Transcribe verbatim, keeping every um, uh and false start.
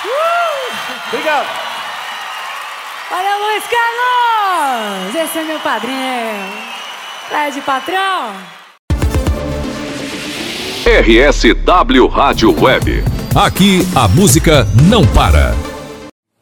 Uh! Obrigado. Valeu, Luiz Carlos! Esse é meu padrinho. É de patrão. R S W Rádio Web. Aqui a música não para.